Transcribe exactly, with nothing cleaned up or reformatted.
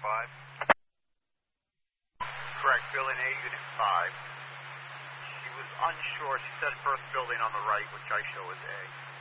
five. Correct, building A, unit five. She was unsure. She said first building on the right, which I show as A.